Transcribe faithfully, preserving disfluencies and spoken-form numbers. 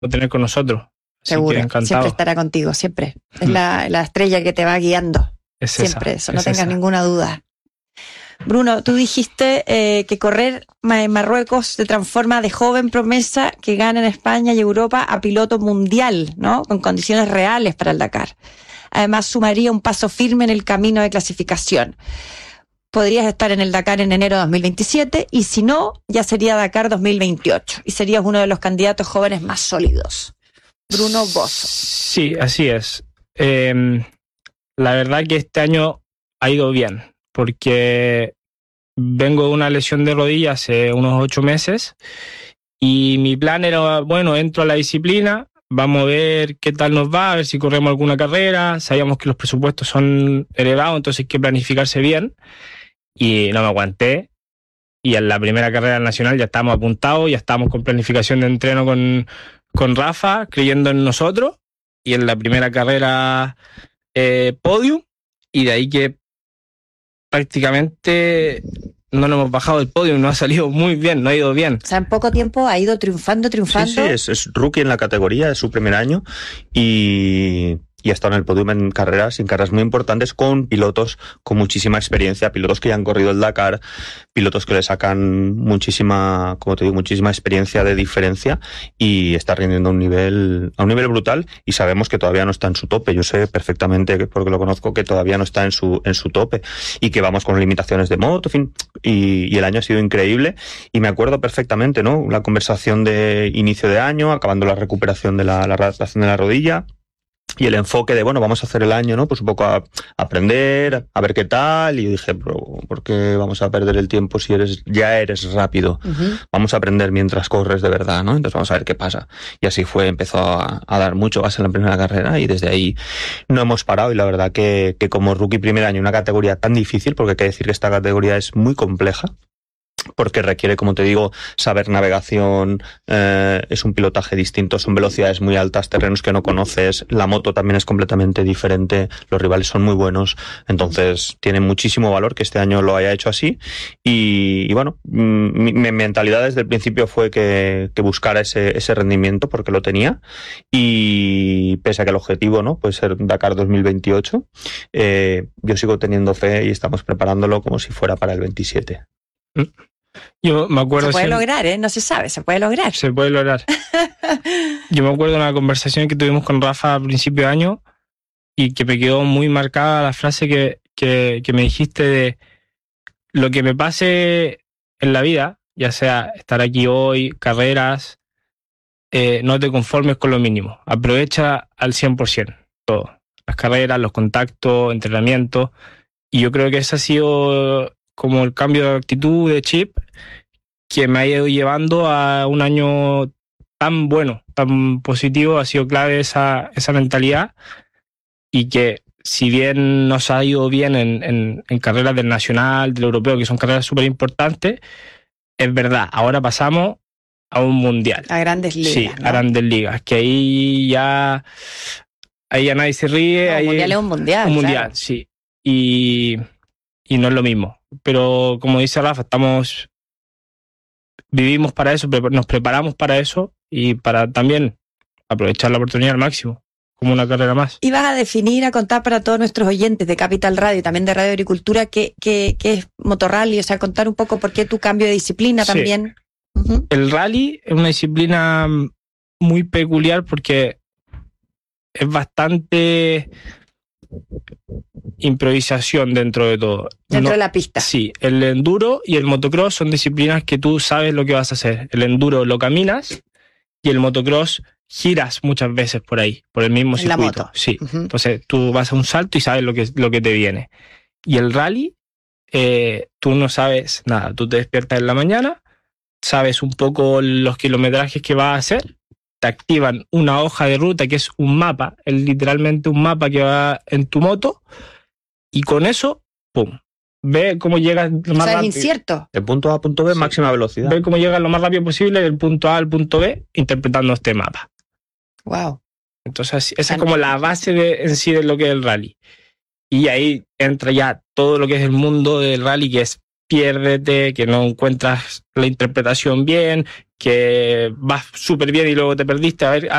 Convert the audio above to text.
tener con nosotros. Así Seguro, que encantado. siempre estará contigo, siempre. Es la, la estrella que te va guiando. Es siempre, esa, eso, no es tengas esa. ninguna duda. Bruno, tú dijiste eh, que correr en Marruecos te transforma de joven promesa que gana en España y Europa a piloto mundial, ¿no? Con condiciones reales para el Dakar. Además, sumaría un paso firme en el camino de clasificación. Podrías estar en el Dakar en enero de dos mil veintisiete y si no, ya sería Dakar dos mil veintiocho y serías uno de los candidatos jóvenes más sólidos. Bruno Bosso. Sí, así es. Eh, la verdad que este año ha ido bien, porque vengo de una lesión de rodilla hace unos ocho meses y mi plan era, bueno, entro a la disciplina, vamos a ver qué tal nos va, a ver si corremos alguna carrera. Sabíamos que los presupuestos son elevados, entonces hay que planificarse bien y no me aguanté. Y en la primera carrera nacional ya estábamos apuntados, ya estábamos con planificación de entreno con, con Rafa, creyendo en nosotros. Y en la primera carrera, eh, podium. Y de ahí que prácticamente no nos hemos bajado del podio, no ha salido muy bien, no ha ido bien. O sea, en poco tiempo ha ido triunfando, triunfando. Sí, sí, es, es rookie en la categoría, es su primer año y, y ha estado en el podio en carreras, en carreras muy importantes con pilotos con muchísima experiencia, pilotos que ya han corrido el Dakar, pilotos que le sacan muchísima, como te digo, muchísima experiencia de diferencia y está rindiendo a un nivel, a un nivel brutal y sabemos que todavía no está en su tope. Yo sé perfectamente, porque lo conozco, que todavía no está en su, en su tope y que vamos con limitaciones de moto, en fin, y, y el año ha sido increíble y me acuerdo perfectamente, ¿no? La conversación de inicio de año, acabando la recuperación de la, la adaptación de la rodilla. Y el enfoque de, bueno, vamos a hacer el año, ¿no? Pues un poco a, a aprender, a ver qué tal. Y dije, pero ¿por qué vamos a perder el tiempo si eres ya eres rápido? Uh-huh. Vamos a aprender mientras corres de verdad, ¿no? Entonces vamos a ver qué pasa. Y así fue, empezó a, a dar mucho gas en la primera carrera y desde ahí no hemos parado. Y la verdad que, que como rookie primer año, una categoría tan difícil, porque hay que decir que esta categoría es muy compleja, porque requiere, como te digo, saber navegación, eh, es un pilotaje distinto, son velocidades muy altas, terrenos que no conoces, la moto también es completamente diferente, los rivales son muy buenos, entonces tiene muchísimo valor que este año lo haya hecho así y, y bueno, mi, mi mentalidad desde el principio fue que, que buscara ese, ese rendimiento porque lo tenía y pese a que el objetivo, ¿no?, puede ser Dakar dos mil veintiocho, eh, yo sigo teniendo fe y estamos preparándolo como si fuera para el veintisiete. Yo me acuerdo. Se puede si lograr, ¿eh? No se sabe, se puede lograr. Se puede lograr. Yo me acuerdo de una conversación que tuvimos con Rafa a principio de año y que me quedó muy marcada la frase que, que, que me dijiste de lo que me pase en la vida, ya sea estar aquí hoy, carreras, eh, no te conformes con lo mínimo. Aprovecha al cien por ciento todo. Las carreras, los contactos, entrenamiento. Y yo creo que ese ha sido como el cambio de actitud, de chip, que me ha ido llevando a un año tan bueno, tan positivo. Ha sido clave esa, esa mentalidad y que si bien nos ha ido bien en, en, en carreras del nacional, del europeo, que son carreras súper importantes, es verdad, ahora pasamos a un mundial. A grandes ligas. Sí, ¿no? a grandes ligas, que ahí ya, ahí ya nadie se ríe. No, ahí mundial es un mundial. Un mundial, claro. sí. Y, y no es lo mismo. Pero como dice Rafa, estamos... vivimos para eso, nos preparamos para eso y para también aprovechar la oportunidad al máximo, como una carrera más. Y vas a definir, a contar para todos nuestros oyentes de Capital Radio y también de Radio Agricultura qué, qué, qué es motorrally, o sea, contar un poco por qué tu cambio de disciplina sí. también. Uh-huh. El rally es una disciplina muy peculiar porque es bastante improvisación dentro de todo. Dentro no, de la pista. Sí, el enduro y el motocross son disciplinas que tú sabes lo que vas a hacer. El enduro lo caminas y el motocross giras muchas veces por ahí, por el mismo en circuito. La moto. Sí, uh-huh. Entonces tú vas a un salto y sabes lo que, lo que te viene. Y el rally, eh, tú no sabes nada. Tú te despiertas en la mañana, sabes un poco los kilometrajes que vas a hacer, te activan una hoja de ruta que es un mapa, es literalmente un mapa que va en tu moto, y con eso, ¡pum! Ve cómo llegas lo más o sea, rápido. Es incierto. De punto A a punto B, sí. Máxima velocidad. Ve cómo llegas lo más rápido posible del punto A al punto B, interpretando este mapa. Wow. Entonces, esa es como la base de, en sí de lo que es el rally. Y ahí entra ya todo lo que es el mundo del rally, que es piérdete, que no encuentras la interpretación bien, que vas súper bien y luego te perdiste. A ver,